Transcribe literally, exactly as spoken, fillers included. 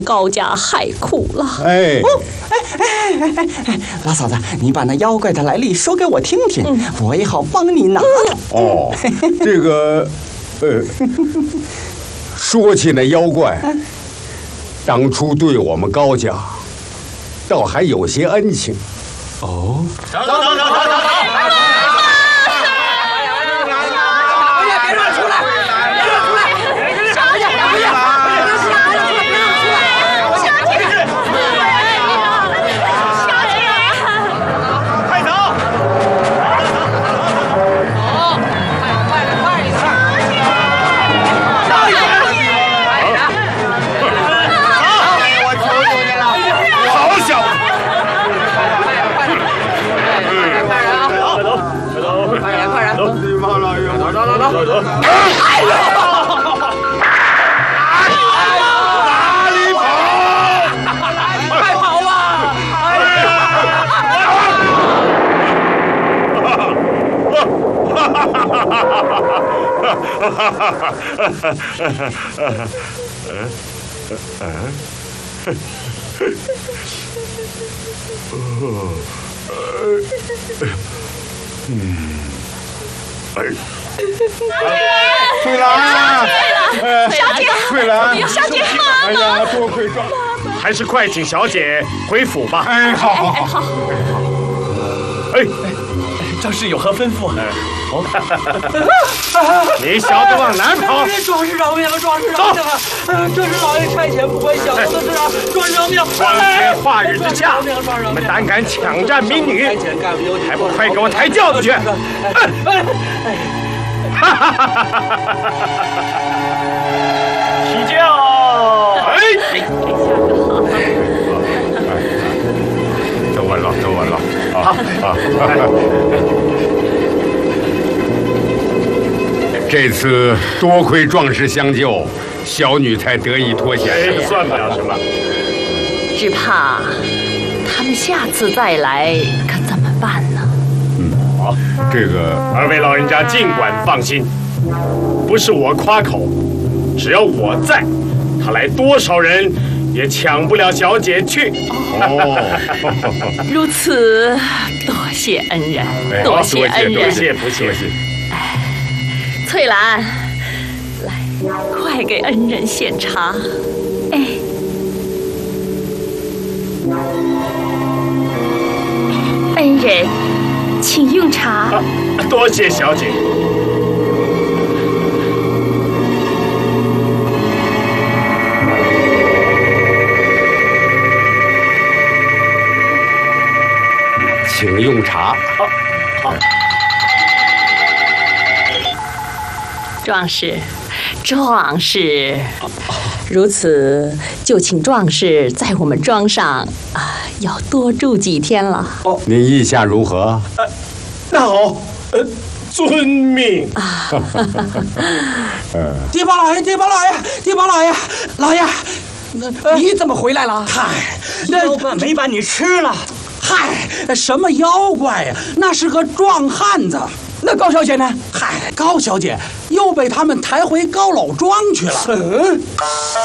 高家害苦了。 哎， 哦，哎哎哎哎哎，老嫂子，你把那妖怪的来历说给我听听，嗯、我也好帮你拿。 哦，这个，呃，说起那妖怪，当初对我们高家，倒还有些恩情。 哦， 走走走走走走！ 走走！哎呦！ 哪里跑？快跑啊！哎呀！嗯，哎。 翠兰， 小姐， 翠兰， 小姐， 哎呀，多亏庄， 还是快请小姐回府吧。 哎，好好好。 哎， 张氏有何吩咐？ 哦，你小子往哪跑？ 庄师饶命了，庄师饶命了！这是老爷差遣不关小人的事啊！庄师饶命！ 光天化日之下，你们胆敢抢占民女，还不快给我抬轿子去！哈哈哈哈哈！起轿！哎， 走稳了，走稳了。啊啊！这次多亏壮士相救，小女才得以脱险。 这算不了什么。 只怕他们下次再来，可怎么办呢？ 嗯， 好， 这个二位老人家尽管放心，不是我夸口，只要我在，他来多少人也抢不了小姐去。 哦，如此，多谢恩人，多谢恩人， 多谢不谢。 翠兰，来，快给恩人献茶。哎， 恩人，请用茶。 啊、多谢小姐。 请用茶。 好、啊，好。 壮士，壮士，如此就请壮士在我们庄上啊，要多住几天了。 哦，您意下如何？ 呃，那好，呃，遵命。啊， 地保老爷，地保老爷，地保老爷，老爷，你怎么回来了？嗨， 妖怪没把你吃了。 嗨，什么妖怪呀？那是个壮汉子。那高小姐呢？嗨，高小姐又被他们抬回高老庄去了。嗯。